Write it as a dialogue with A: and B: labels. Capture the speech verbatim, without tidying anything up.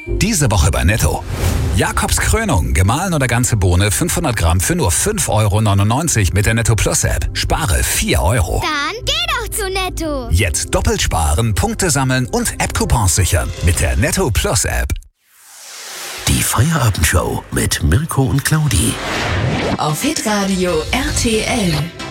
A: Diese Woche bei Netto. Jakobs Krönung, gemahlen oder ganze Bohne fünfhundert Gramm für nur fünf Euro neunundneunzig mit der Netto Plus App. Spare vier Euro.
B: Dann geh doch zu Netto.
A: Jetzt doppelt sparen, Punkte sammeln und App-Coupons sichern mit der Netto Plus App.
C: Die Feierabendshow mit Mirko und Claudi.
D: Auf Hitradio R T L.